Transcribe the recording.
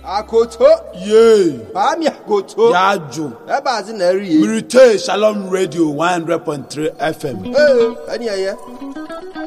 Akoto. Yay. Bami akoto. Yajo. Ebazi na eri ye. Mirite Shalom Radio 100.3 FM. Ani aye.